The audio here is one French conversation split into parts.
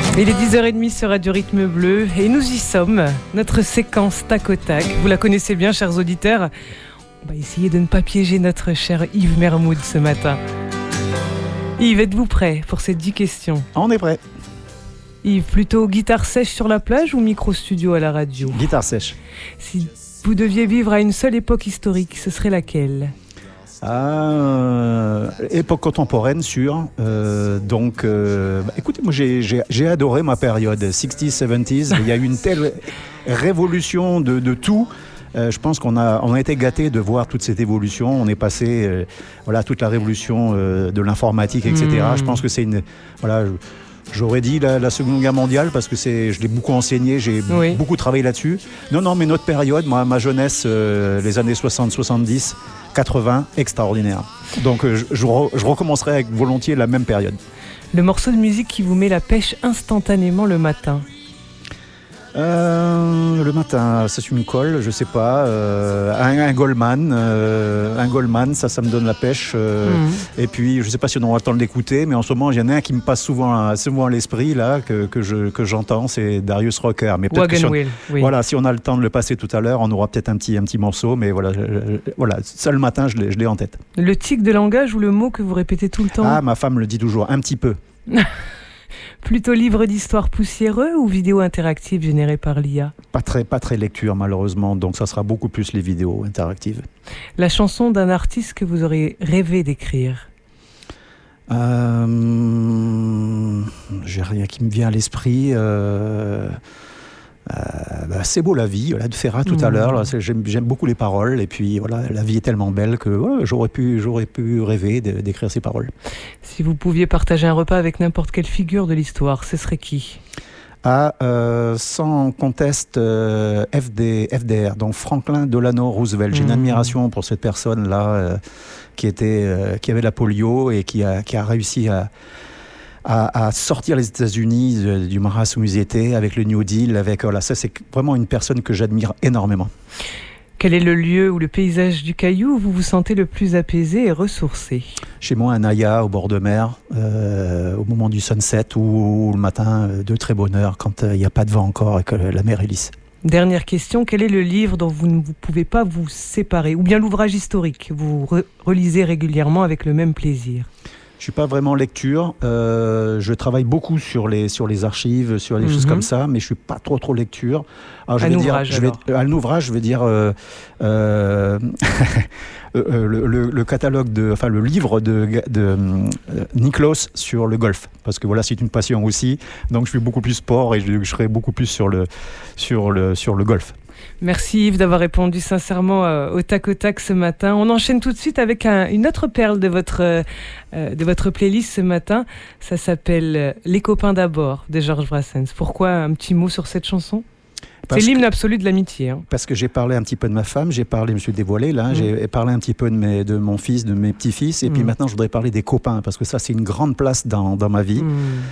Il est 10h30 sur Radio Rythme Bleu et nous y sommes, notre séquence tac au tac. Vous la connaissez bien, chers auditeurs. On va essayer de ne pas piéger notre cher Yves Mermoud ce matin. Yves, êtes-vous prêt pour ces 10 questions ? On est prêt. Yves, plutôt guitare sèche sur la plage ou micro-studio à la radio ? Guitare sèche. Si vous deviez vivre à une seule époque historique, ce serait laquelle ? Époque contemporaine, sûr. Écoutez, moi j'ai adoré ma période 60s, 70s. Il y a eu une telle révolution de tout. Je pense qu'on a été gâtés de voir toute cette évolution. On est passé, toute la révolution de l'informatique, etc. Je pense que c'est une, j'aurais dit la Seconde Guerre mondiale parce que je l'ai beaucoup enseigné, j'ai beaucoup travaillé là-dessus. Non, mais notre période, ma jeunesse, les années 60, 70, 80, extraordinaire. Donc je recommencerai avec volontiers la même période. Le morceau de musique qui vous met la pêche instantanément le matin ? Le matin, ça me colle, je sais pas. Un Goldman, ça me donne la pêche. Et puis, je sais pas si on aura le temps de l'écouter, mais en ce moment, il y en a un qui me passe souvent à l'esprit là que j'entends, c'est Darius Rucker. Mais peut-être si on a le temps de le passer tout à l'heure, on aura peut-être un petit morceau. Mais ça le matin, je l'ai en tête. Le tic de langage ou le mot que vous répétez tout le temps ? Ah, ma femme le dit toujours, un petit peu. Plutôt livre d'histoire poussiéreux ou vidéo interactive générée par l'IA ? Pas très lecture malheureusement, donc ça sera beaucoup plus les vidéos interactives. La chanson d'un artiste que vous auriez rêvé d'écrire ? J'ai rien qui me vient à l'esprit. C'est beau la vie, de Ferrat tout à l'heure. Là, j'aime beaucoup les paroles et puis la vie est tellement belle que j'aurais pu rêver d'écrire ces paroles. Si vous pouviez partager un repas avec n'importe quelle figure de l'histoire, ce serait qui ? Sans conteste, FDR, donc Franklin Delano Roosevelt. J'ai une admiration pour cette personne-là qui avait la polio et qui a réussi à sortir les États-Unis du marasme où ils étaient, avec le New Deal, ça c'est vraiment une personne que j'admire énormément. Quel est le lieu ou le paysage du Caillou où vous vous sentez le plus apaisé et ressourcé ? Chez moi, à Naya, au bord de mer, au moment du sunset ou le matin, de très bonne heure, quand il n'y a pas de vent encore et que la mer est lisse. Dernière question, quel est le livre dont vous ne pouvez pas vous séparer ? Ou bien l'ouvrage historique que vous relisez régulièrement avec le même plaisir ? Je suis pas vraiment lecture. Je travaille beaucoup sur les archives, sur les choses comme ça, mais je suis pas trop lecture. Alors, un ouvrage, je vais dire le catalogue le livre de Niklos sur le golf, parce que c'est une passion aussi. Donc je suis beaucoup plus sport et je serai beaucoup plus sur le golf. Merci Yves d'avoir répondu sincèrement au tac au tac ce matin. On enchaîne tout de suite avec une autre perle de votre playlist ce matin. Ça s'appelle Les copains d'abord de Georges Brassens. Pourquoi un petit mot sur cette chanson ? C'est l'hymne absolu de l'amitié. Parce que j'ai parlé un petit peu de ma femme, j'ai parlé, je me suis dévoilé là, j'ai parlé un petit peu de mon fils, de mes petits-fils, et puis maintenant je voudrais parler des copains, parce que ça c'est une grande place dans ma vie.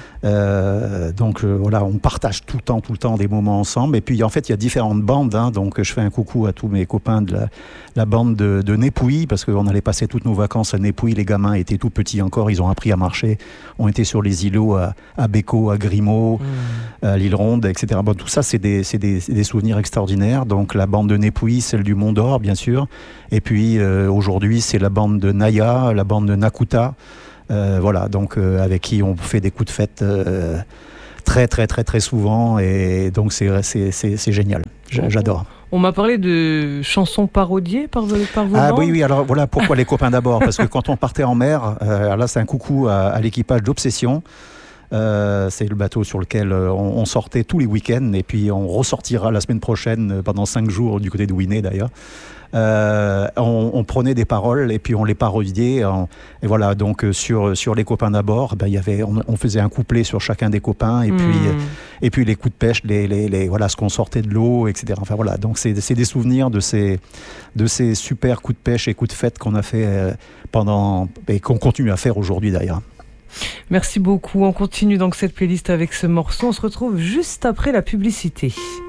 On partage tout le temps des moments ensemble, et puis en fait il y a différentes bandes, donc je fais un coucou à tous mes copains de la bande de Népouilly, parce qu'on allait passer toutes nos vacances à Népouilly, les gamins étaient tout petits encore, ils ont appris à marcher, ont été sur les îlots à Bécot, à Grimaud, à l'île Ronde, etc. Bon, tout ça c'est des souvenirs extraordinaires. Donc la bande de Népouilly, celle du Mont d'Or bien sûr, et puis aujourd'hui c'est la bande de Naya, la bande de Nakuta, avec qui on fait des coups de fête très souvent, et donc c'est génial, j'adore. On m'a parlé de chansons parodiées par vos bandes. Oui, alors voilà pourquoi les copains d'abord, parce que quand on partait en mer, alors là c'est un coucou à l'équipage d'Obsession. C'est le bateau sur lequel on sortait tous les week-ends, et puis on ressortira la semaine prochaine pendant 5 jours du côté de Winnet d'ailleurs. On prenait des paroles et puis on les parodiait, et voilà, donc sur les copains d'abord, on faisait un couplet sur chacun des copains, et puis les coups de pêche, ce qu'on sortait de l'eau, etc. Enfin voilà, donc c'est des souvenirs de ces super coups de pêche et coups de fête qu'on a fait et qu'on continue à faire aujourd'hui d'ailleurs. Merci beaucoup. On continue donc cette playlist avec ce morceau. On se retrouve juste après la publicité.